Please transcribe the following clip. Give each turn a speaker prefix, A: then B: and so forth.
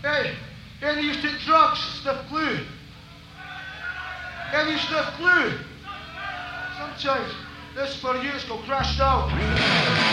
A: Hey, any used to take drugs, sniff glue. Any sniff glue. Sometimes, this for you, it's called crashed out.